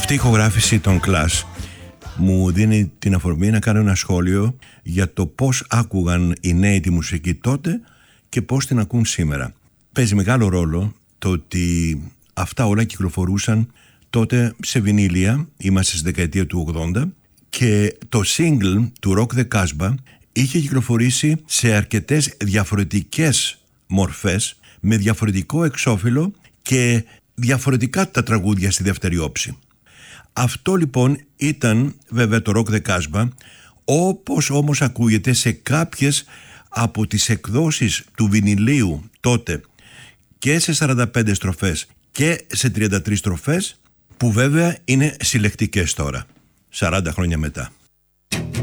Αυτή η ηχογράφηση των Clash μου δίνει την αφορμή να κάνω ένα σχόλιο για το πώς άκουγαν οι νέοι τη μουσική τότε και πώς την ακούν σήμερα. Παίζει μεγάλο ρόλο το ότι αυτά όλα κυκλοφορούσαν τότε σε βινίλια, είμαστε στη δεκαετία του 80, και το single του Rock the Casbah είχε κυκλοφορήσει σε αρκετές διαφορετικές μορφές, με διαφορετικό εξώφυλλο και διαφορετικά τα τραγούδια στη δεύτερη όψη. Αυτό λοιπόν ήταν βέβαια το Rock the Casbah, όπως όμως ακούγεται σε κάποιες από τις εκδόσεις του βινιλίου τότε και σε 45 στροφές και σε 33 στροφές, που βέβαια είναι συλλεκτικές τώρα, 40 χρόνια μετά.